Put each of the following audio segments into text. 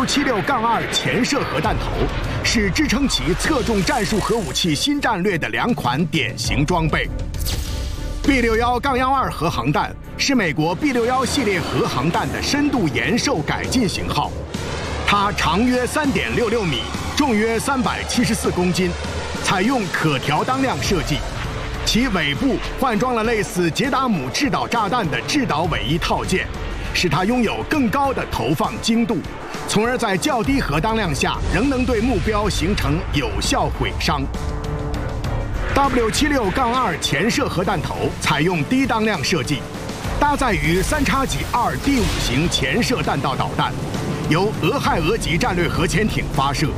W76-2潜射核弹头是支撑其侧重战术核武器新战略的2款典型装备。B61-12核航弹是美国 B61系列核航弹的深度延寿改进型号，它长约3.66米，重约374公斤，采用可调当量设计。 其尾部换装了类似捷达姆制导炸弹的制导尾翼套件，使它拥有更高的投放精度，从而在较低核当量下仍能对目标形成有效毁伤。W76-2潜射核弹头采用低当量设计，搭载于3X2第5型潜射弹道导弹，由俄亥俄级战略核潜艇发射。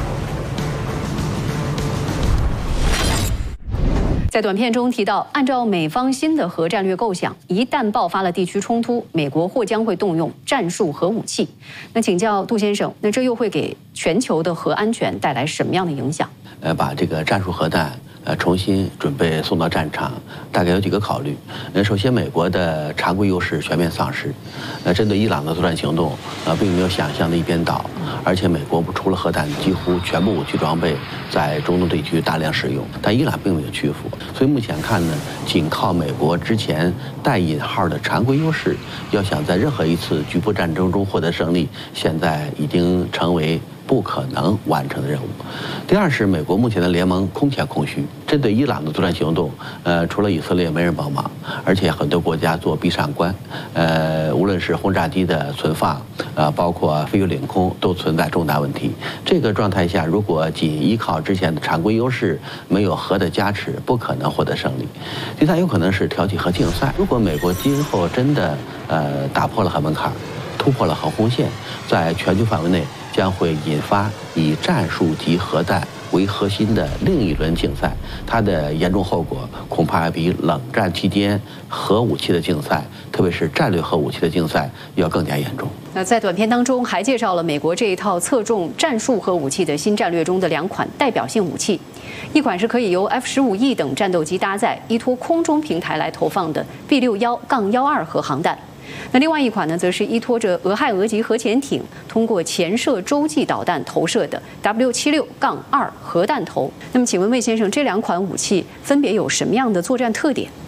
在短片中提到，按照美方新的核战略构想，一旦爆发了地区冲突，美国或将会动用战术核武器。那请教杜先生，那这又会给全球的核安全带来什么样的影响？ 把这个战术核弹重新准备送到战场，大概有几个考虑。首先，美国的常规优势全面丧失。针对伊朗的作战行动，并没有想象的一边倒。而且，美国除了核弹，几乎全部武器装备在中东地区大量使用，但伊朗并没有屈服。所以目前看呢，仅靠美国之前带引号的常规优势，要想在任何一次局部战争中获得胜利，现在已经成为 不可能完成的任务。第二是美国目前的联盟空前空虚，针对伊朗的作战行动，除了以色列没人帮忙，而且很多国家做闭上关，无论是轰炸机的存放，包括飞越领空，都存在重大问题。这个状态下，如果仅依靠之前的常规优势，没有核的加持，不可能获得胜利。第三，有可能是挑起核竞赛。如果美国今后真的打破了核门槛，突破了核红线，在全球范围内 将会引发以战术级核弹为核心的另一轮竞赛，它的严重后果恐怕比冷战期间核武器的竞赛，特别是战略核武器的竞赛要更加严重。 那在短片当中还介绍了美国这一套侧重战术核武器的新战略中的2款代表性武器，一款是可以由 F-15E 等战斗机搭载，依托空中平台来投放的 B61-12核航弹。 那另外一款呢，则是依托着俄亥俄级核潜艇通过潜射洲际导弹投射的 W76-2核弹头。那么，请问魏先生，这2款武器分别有什么样的作战特点？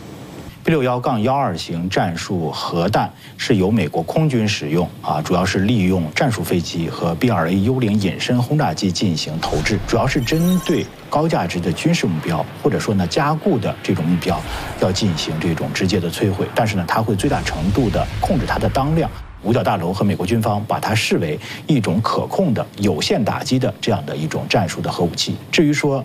B61-12型战术核弹是由美国空军使用主要是利用战术飞机和 B-2A U0隐身轰炸机进行投掷，主要是针对 高价值的军事目标，或者说呢加固的这种目标，要进行这种直接的摧毁。但是呢，它会最大程度的控制它的当量。五角大楼和美国军方把它视为一种可控的有限打击的这样的一种战术的核武器。至于说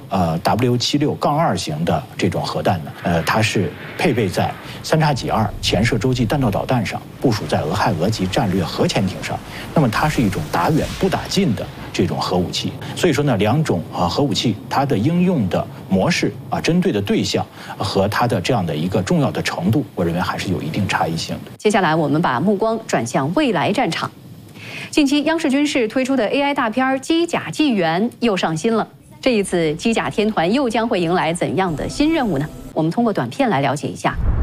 W76-2型的这种核弹呢，它是配备在3X2潜射洲际弹道导弹上，部署在俄亥俄级战略核潜艇上。那么它是一种打远不打近的 这种核武器，所以说呢，2种核武器它的应用的模式针对的对象和它的这样的一个重要的程度，我认为还是有一定差异性的。 接下来我们把目光转向未来战场。近期央视军事推出的 AI 大片《机甲纪元》又上新了，这一次机甲天团又将会迎来怎样的新任务呢？我们通过短片来了解一下。